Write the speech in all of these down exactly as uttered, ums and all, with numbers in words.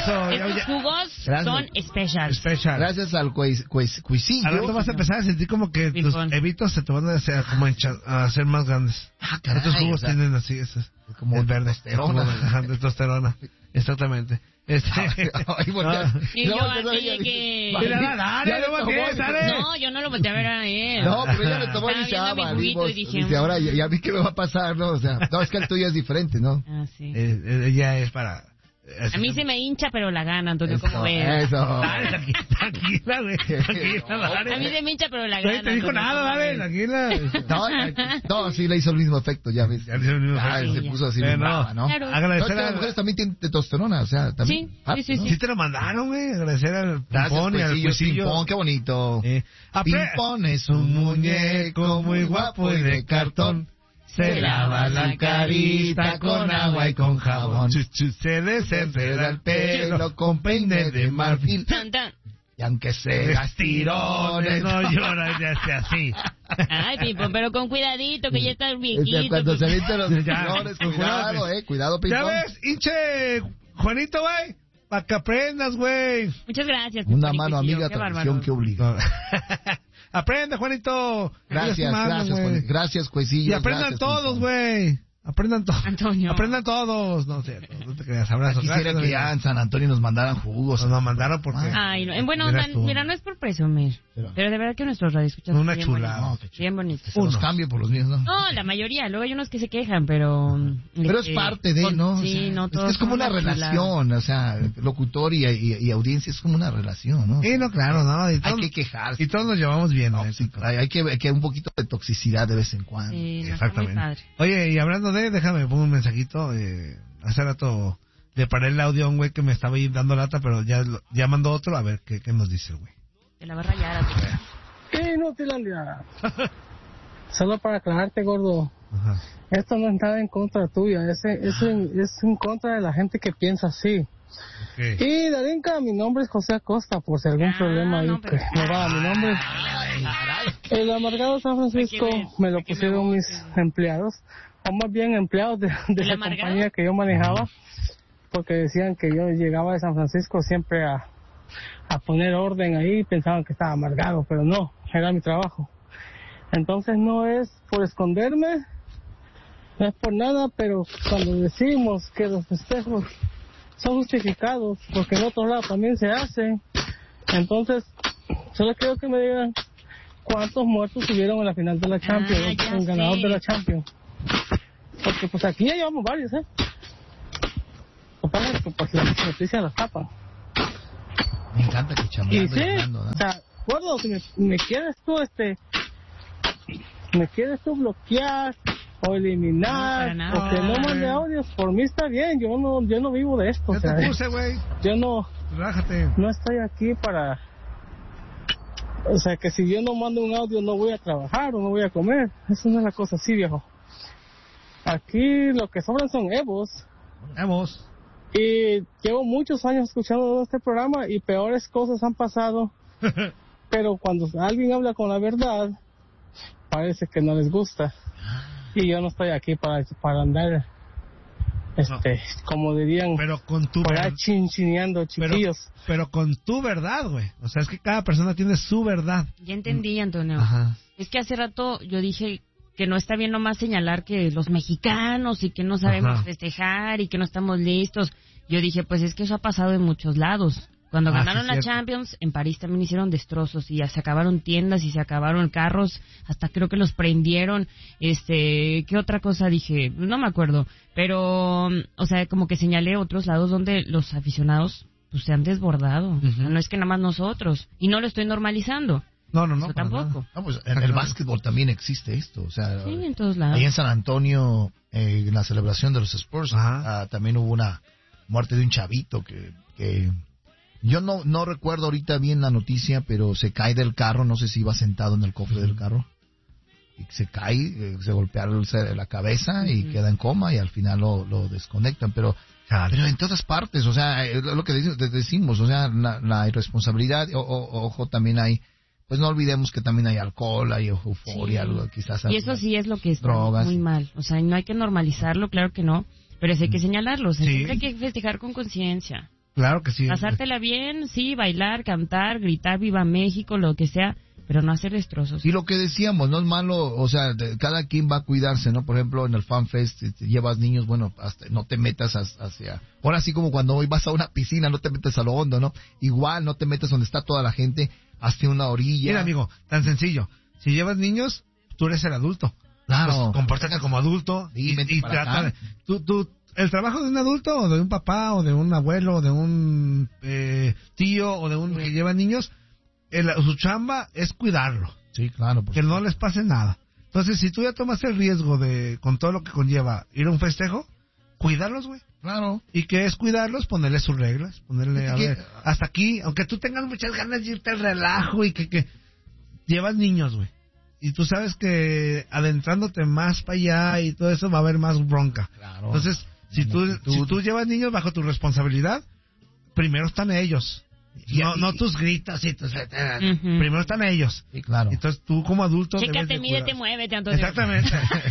eso. Estos jugos Gracias. son special. Special. Gracias al cuis, cuis, cuisillo. Ahora tú vas a empezar a sentir como que tus evitos se te van a hacer, como hincha, a hacer más grandes. Ah, caray. Estos jugos O sea, tienen así, esos, como el verde. testosterona. De testosterona. Exactamente. Este, Ay, voltea, no. Y no, yo no, así ya, de que... Mira, dale, dale, no voltees, dale. No, yo no lo volteé a ver a él. No, pero ella me tomó y dice, ah, valimos. Dice, ahora ya, ya vi que me va a pasar, ¿no? O sea, no, es que el tuyo es diferente, ¿no? Ah, sí. Eh, eh, ella es para... A mí se me hincha, pero la gana, Antonio, ¿cómo ves? Eso. Dale, tranquila, güey. Tranquila, dale. A mí se me hincha, pero la gana. No te dijo nada, dale, tranquila. No, no, sí le hizo el mismo efecto, ya ves. Ya le hizo el mismo ah, efecto. Se puso así, Pero brava, ¿no? Claro. Agradecer no, es que a las mujeres también tienen testosterona, o sea, también. Sí, ah, sí, sí, ¿no? sí. Sí te lo mandaron, güey. Agradecer al Pimpón y al Gracias, Cuisillo. Pimpón, qué bonito. Eh, Pimpón es un muñeco muy guapo y de cartón. Se lava la carita con agua y con jabón. Se desenreda el pelo con peine de marfil. Tan, tan. Y aunque se das tirones, no lloras, ya esté así. Ay, Pimpón, pero con cuidadito, que ya estás viejito. Cuando se viste los Ya, tirones, cuidado, eh, cuidado, Pimpón. ¿Ya ves, hinche Juanito, güey? Para que aprendas, güey. Muchas gracias. Una Pimpón, mano amiga, tradición que obliga. Aprende, Juanito. Gracias, gracias, Juanito. Gracias, Cuisillo. Y aprendan todos, güey. Aprendan todos. Antonio. Aprendan todos. No sé, no te creas. Abrazos. Quisiera Gracias, que ya en San Antonio nos mandaran jugos. Nos, nos mandaron porque... Ay, no. Bueno, dan, mira, no es por presumir. Pero, pero de verdad que nuestros radioescuchas una bien chulada. bonitos. No, bien bonitos. Se los cambio por los míos, ¿no? No, la mayoría. Luego hay unos que se quejan, pero... Pero este, es parte de, ¿no? Sí, o sea, no, todos es, es como una relación, o sea, locutor y, y, y audiencia es como una relación, ¿no? Sí, no, claro, no. Y todos, hay que quejarse. Y todos nos llevamos bien, ¿no? Sí, hay, hay, que, hay que un poquito de toxicidad de vez en cuando. Sí, no, exactamente. Oye, y hablando de, déjame pongo un mensajito. Eh, hace rato le paré el audio a un güey que me estaba ahí dando lata, pero ya, ya mandó otro. A ver, ¿qué, qué nos dice el güey? Te la va a rayar a ti. ¿Qué no te la Solo para aclararte, gordo. Ajá. Esto no es nada en contra tuya, es, es, en, es en contra de la gente que piensa así. Okay. Y Darinka, mi nombre es José Acosta, por si algún ah, problema ahí, no, pero... que no va mi nombre. El amargado San Francisco me lo pusieron mis empleados, o más bien empleados de, de la amargado? compañía que yo manejaba, porque decían que yo llegaba de San Francisco siempre a, a poner orden ahí, pensaban que estaba amargado, pero no, era mi trabajo. Entonces no es por esconderme, no es por nada, pero cuando decimos que los festejos son justificados, porque en otro lado también se hacen, entonces solo quiero que me digan cuántos muertos tuvieron en la final de la Champions, ah, el ganador de la Champions, porque pues aquí ya llevamos varios, ¿eh? Lo que pasa es que pues las noticias las tapan. Me encanta que chameando y sí, llegando, ¿no? O sea, gordo, si me, me quieres tú, este, me quieres tú bloquear o eliminar, no, o que no mande audios, por mí está bien, yo no yo no vivo de esto. Ya o sea, te puse, güey. Yo no, Rájate. no estoy aquí para, o sea, que si yo no mando un audio no voy a trabajar o no voy a comer, eso no es la cosa así, viejo. Aquí lo que sobran son evos. Evos. Y llevo muchos años escuchando este programa y peores cosas han pasado, pero cuando alguien habla con la verdad, parece que no les gusta. Y yo no estoy aquí para, para andar, este, no. como dirían, pero con tu para chinchineando chiquillos. Pero, pero con tu verdad, güey. O sea, es que cada persona tiene su verdad. Ya entendí, Antonio. Ajá. Es que hace rato yo dije que no está bien nomás señalar que los mexicanos y que no sabemos Ajá. festejar y que no estamos listos. Yo dije, pues es que eso ha pasado en muchos lados. Cuando ah, ganaron sí, la Champions, en París también hicieron destrozos y ya se acabaron tiendas y se acabaron carros, hasta creo que los prendieron. Este, ¿qué otra cosa dije? No me acuerdo, pero, o sea, como que señalé otros lados donde los aficionados pues se han desbordado. Uh-huh. O sea, no es que nada más nosotros, y no lo estoy normalizando. No, no, no. Eso tampoco. No, pues en el básquetbol también existe esto, o sea, sí, en todos lados. Ahí en San Antonio, eh, en la celebración de los Spurs, uh, también hubo una muerte de un chavito que, que yo no no recuerdo ahorita bien la noticia, pero se cae del carro, no sé si iba sentado en el cofre uh-huh. del carro, y se cae, eh, se golpea la cabeza uh-huh. y queda en coma y al final lo, lo desconectan, pero pero en todas partes, o sea, es lo que decimos, o sea, la, la irresponsabilidad, o, o, ojo, también hay, pues no olvidemos que también hay alcohol, hay euforia, sí. algo, quizás y eso sí es lo que está drogas. Muy mal, o sea, no hay que normalizarlo, claro que no, pero sí hay que señalarlo, o sea, sí. siempre hay que festejar con conciencia. Claro que sí. Pasártela bien, sí, bailar, cantar, gritar Viva México, lo que sea, pero no hacer destrozos. Y lo que decíamos, no es malo, o sea, de, cada quien va a cuidarse, ¿no? Por ejemplo, en el Fan Fest si te llevas niños, bueno, hasta no te metas hacia... Ahora sí como cuando hoy vas a una piscina, no te metes a lo hondo, ¿no? Igual no te metes donde está toda la gente, hacia una orilla. Mira, amigo, tan sencillo. Si llevas niños, tú eres el adulto. Claro. Pues, compórtate como adulto y, y, y trata... Tú, tú, el trabajo de un adulto, o de un papá, o de un abuelo, o de un eh, tío, o de un que lleva niños... El, su chamba es cuidarlo. Sí, claro. Que no les pase nada. Entonces, si tú ya tomas el riesgo de, con todo lo que conlleva, ir a un festejo, cuídalos, güey. Claro. ¿Y qué es cuidarlos? Ponerle sus reglas. Ponerle, a ¿Qué? ver, hasta aquí, aunque tú tengas muchas ganas de irte al relajo y que, que llevas niños, güey. Y tú sabes que adentrándote más para allá y todo eso va a haber más bronca. Claro. Entonces, si tú, si tú llevas niños bajo tu responsabilidad, primero están ellos. Y, no, y, no tus gritos y tus... Uh-huh. Primero están ellos. Sí, claro. Entonces tú como adulto... Chécate, mídete, muévete, Antonio. Exactamente.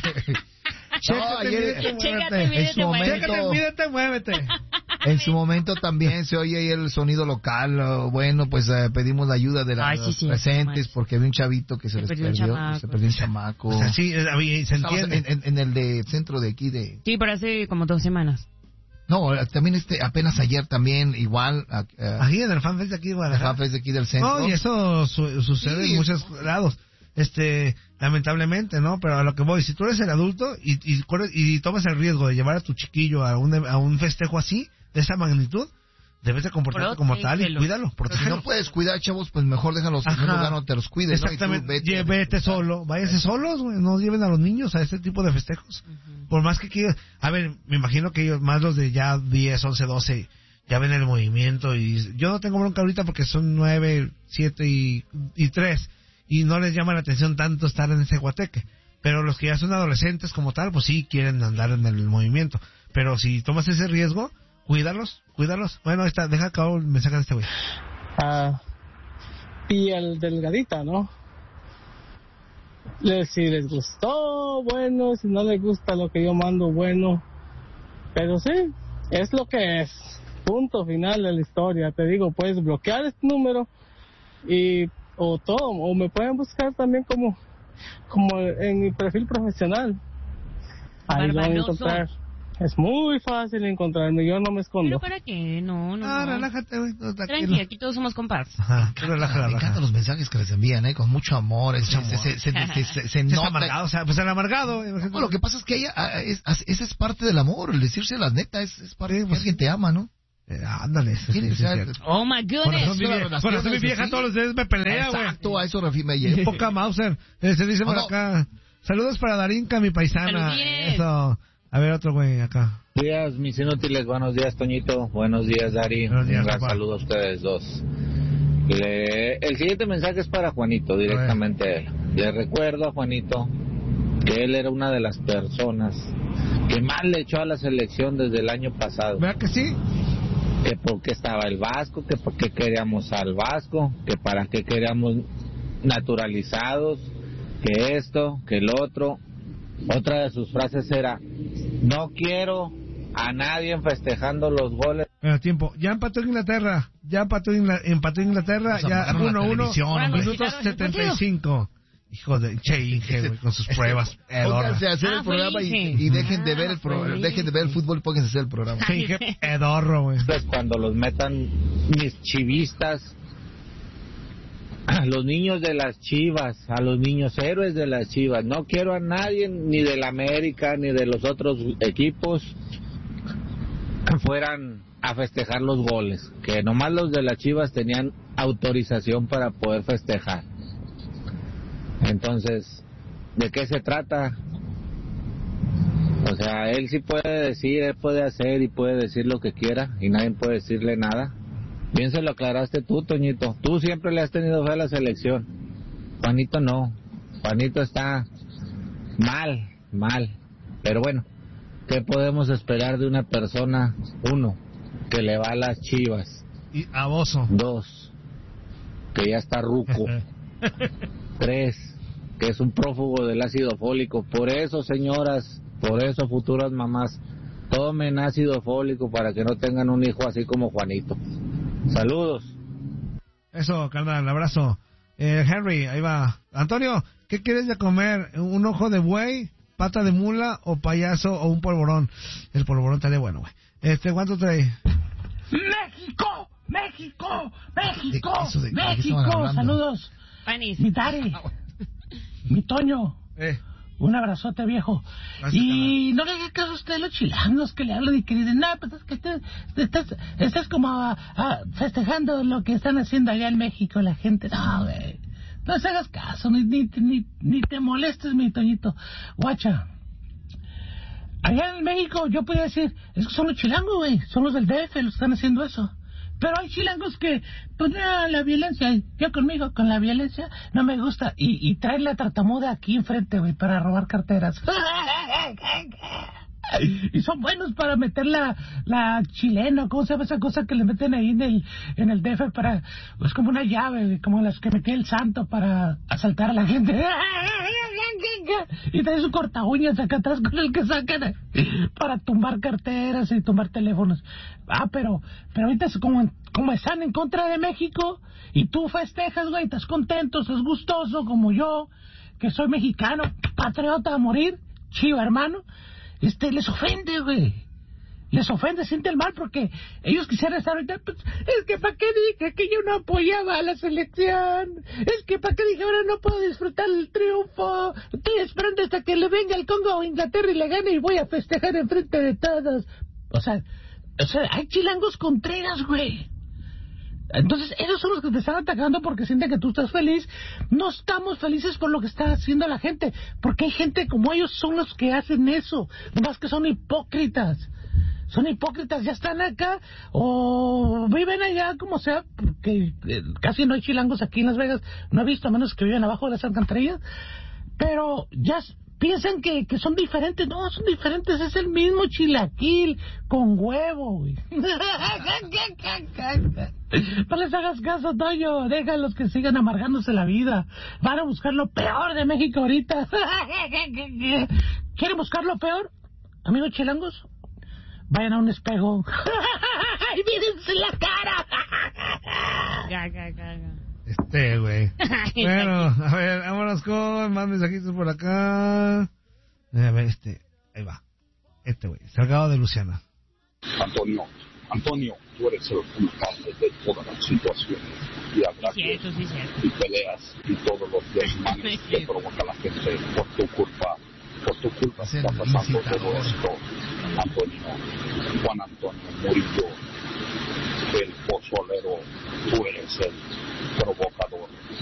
Chécate, mídete, Chécate, mídete, muévete. Chécate, mídete, muévete. En su momento también se oye ahí el sonido local. Bueno, pues eh, pedimos la ayuda de la, Ay, sí, los sí, presentes, porque había un chavito que se, se les perdió, perdió se perdió un chamaco. O sea, sí, se entiende. En, en, en el de centro de aquí de... Sí, pero hace como dos semanas. No, también este apenas ayer también igual uh, aquí en el FanFest de aquí de Guadalajara. El FanFest de aquí del centro. No, y eso su, sucede sí. en muchos lados. Este, lamentablemente, ¿no? Pero a lo que voy, si tú eres el adulto y y, y tomas el riesgo de llevar a tu chiquillo a un a un festejo así, de esa magnitud, debes de comportarte como tal y cuídalo. Porque si no puedes cuidar, chavos, pues mejor déjalos en un lugar donde te los cuides. Exactamente. ¿No? Y tú vete, vete, vete solo. Váyase solos, güey. No lleven a los niños a este tipo de festejos. Uh-huh. Por más que quieran. A ver, me imagino que ellos, más los de ya diez, once, doce, ya ven el movimiento. Y yo no tengo bronca ahorita porque son nueve, siete y, y tres. Y no les llama la atención tanto estar en ese guateque. Pero los que ya son adolescentes como tal, pues sí quieren andar en el movimiento. Pero si tomas ese riesgo, cuídalos, cuídalos. Bueno, ahí está, deja acabar el mensaje de este güey. Ah, y el delgadita, ¿no? Si les gustó, bueno, si no les gusta lo que yo mando, bueno. Pero sí, es lo que es. Punto final de la historia. Te digo, puedes bloquear este número y o todo, o me pueden buscar también como como en mi perfil profesional. Ahí lo van a encontrar. Es muy fácil encontrarme, yo no me escondo. ¿Pero para qué? No, no. Ah, no. relájate, güey. Tranqui, aquí todos somos compas. Ajá, me encanta, me encantan los mensajes que les envían, ¿eh? Con mucho amor. Es, amor. Se, se, se, se, se, se nota. Amargado, o sea, pues el amargado. No, lo que pasa es que ella, es, ese es parte del amor, el decirse la neta, es, es parte de que alguien te ama, ¿no? Eh, ándale. Sí, sí, sí, oh my goodness. Por eso mi vieja todos los días me pelea, güey. Exacto, a eso refiere ella. Poca Mauser. Eh, se dice por no, acá. Saludos para Darinka, mi paisana. Eso. A ver, otro güey acá. Buenos días, mis inútiles. Buenos días, Toñito. Buenos días, Dari. Buenos días, Un gran saludo a ustedes dos. Le... El siguiente mensaje es para Juanito, directamente. Le recuerdo a Juanito que él era una de las personas que más le echó a la selección desde el año pasado. ¿Verdad que sí? Que por qué estaba el Vasco, que por qué queríamos al Vasco, que para qué queríamos naturalizados, que esto, que el otro. Otra de sus frases era: no quiero a nadie festejando los goles. Bueno, tiempo. Ya empató Inglaterra. Ya empató, Ingl- empató Inglaterra. Nos ya uno uno. Minutos ¿no? setenta y cinco. Hijo de Che Inge, güey, con sus pruebas. Pónganse a hacer ah, el programa y, y dejen de ah, ver el pro, dejen de ver el fútbol y pónganse a hacer el programa. Che Inge, pedorro, güey. Pues cuando los metan mis chivistas, a los niños de las Chivas, a los niños héroes de las Chivas. No quiero a nadie, ni del América, ni de los otros equipos, que fueran a festejar los goles. Que nomás los de las Chivas tenían autorización para poder festejar. Entonces, ¿de qué se trata? O sea, él sí puede decir, él puede hacer y puede decir lo que quiera y nadie puede decirle nada. Bien se lo aclaraste tú, Toñito. Tú siempre le has tenido fe a la selección. Juanito no. Juanito está mal, mal. Pero bueno, ¿qué podemos esperar de una persona? Uno, que le va a las Chivas. Y a Bozo. Dos, que ya está ruco. Tres, que es un prófugo del ácido fólico. Por eso, señoras, por eso, futuras mamás, tomen ácido fólico para que no tengan un hijo así como Juanito. Saludos. Eso, carnal, abrazo. Eh, Henry, ahí va. Antonio, ¿qué quieres de comer? ¿Un ojo de buey, pata de mula o payaso o un polvorón? El polvorón está de bueno, güey. Este, ¿cuánto trae? ¡México! ¡México! ¡México! De, de, ¡México! ¡Saludos! Panis. Mi Dari, mi Toño, Eh. un abrazote, viejo. Gracias, y no le haga caso a usted a los chilangos que le hablan y que dicen, no, pues es que estás, estás, estás como a, a festejando lo que están haciendo allá en México la gente. No, güey, no se hagas caso, ni, ni, ni, ni te molestes, mi Toñito. Guacha, allá en México yo podría decir, es que son los chilangos, güey, son los del D F los que están haciendo eso. Pero hay chilangos que, pues no, la violencia, yo conmigo, con la violencia, no me gusta. Y, y traen la tartamuda aquí enfrente, güey, para robar carteras. Y son buenos para meter la, la chilena, ¿cómo se llama esa cosa que le meten ahí en el, en el D F para, pues como una llave, güey, como las que metía el santo para asaltar a la gente. Y trae su corta uñas acá atrás con el que sacan para tumbar carteras y tumbar teléfonos. Ah, pero, pero ahorita es como, como están en contra de México y tú festejas, güey, estás contento, estás gustoso como yo, que soy mexicano, patriota a morir, chivo hermano. Este, les ofende, güey. Les ofende, sienten mal porque ellos quisieran estar ahorita, pues, es que para qué dije que yo no apoyaba a la selección, es que para qué dije ahora no puedo disfrutar el triunfo, estoy esperando hasta que le venga el Congo a Inglaterra y le gane y voy a festejar enfrente de todos. O sea, o sea, hay chilangos contreras, güey. Entonces, ellos son los que te están atacando porque sienten que tú estás feliz. No estamos felices por lo que está haciendo la gente, porque hay gente como ellos son los que hacen eso, nomás que son hipócritas. Son hipócritas, ya están acá o viven allá, como sea, porque eh, casi no hay chilangos aquí en Las Vegas. No he visto, a menos que viven abajo de las alcantarillas. Pero ya piensan que, que son diferentes. No, son diferentes, es el mismo chilaquil con huevo, güey. No les hagas caso, Toño. Déjalos que sigan amargándose la vida. Van a buscar lo peor de México ahorita. ¿Quieren buscar lo peor, amigos chilangos? Vayan a un espejo y mírense la cara. Gaga, gaga. Este, güey. Bueno, a ver, vámonos con más mensajitos por acá. A ver, este, ahí va. Este, güey, Salgado de Luciana. Antonio, Antonio, tú eres el culpable de todas las situaciones y ataques sí, sí, sí. y peleas y todos los desmanes sí, que provoca la gente por tu culpa. Por tu culpa se está pasando todo esto, Antonio. Juan Antonio Murillo, el pozolero, tú eres el